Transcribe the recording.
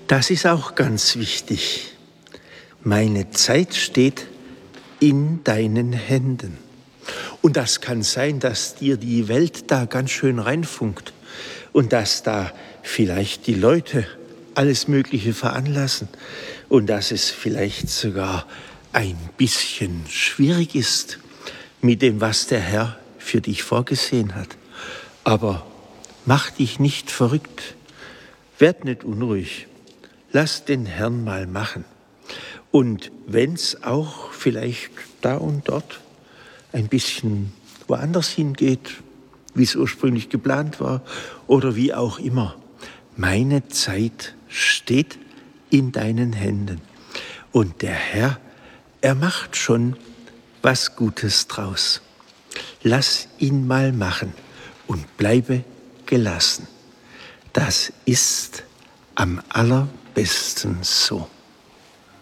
Das ist auch ganz wichtig. Meine Zeit steht in deinen Händen. Und das kann sein, dass dir die Welt da ganz schön reinfunkt und dass da vielleicht die Leute alles Mögliche veranlassen und dass es vielleicht sogar ein bisschen schwierig ist mit dem, was der Herr für dich vorgesehen hat. Aber mach dich nicht verrückt, werd nicht unruhig, lass den Herrn mal machen. Und wenn's auch vielleicht da und dort ein bisschen woanders hingeht, wie es ursprünglich geplant war oder wie auch immer, meine Zeit steht in deinen Händen. Und der Herr, er macht schon was Gutes draus. Lass ihn mal machen und bleibe gelassen. Das ist am allerbesten so.